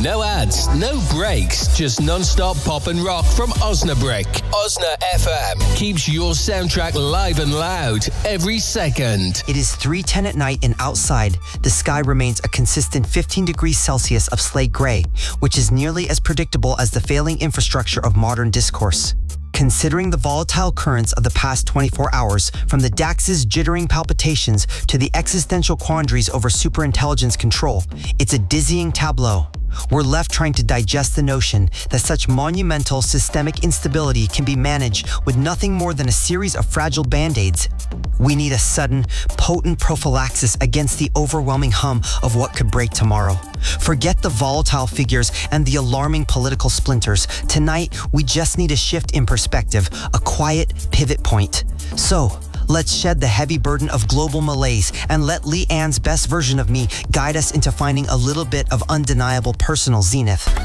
No ads, no breaks, just non-stop pop and rock from Osnabrück. Osna FM keeps your soundtrack live and loud every second. It is 3:10 at night and outside, the sky remains a consistent 15 degrees Celsius of slate gray, which is nearly as predictable as the failing infrastructure of modern discourse. Considering the volatile currents of the past 24 hours, from the DAX's jittering palpitations to the existential quandaries over superintelligence control, it's a dizzying tableau. We're left trying to digest the notion that such monumental systemic instability can be managed with nothing more than a series of fragile band-aids. We need a sudden, potent prophylaxis against the overwhelming hum of what could break tomorrow. Forget the volatile figures and the alarming political splinters. Tonight, we just need a shift in perspective, a quiet pivot point. So, let's shed the heavy burden of global malaise and let Lee Ann's best version of me guide us into finding a little bit of undeniable personal zenith.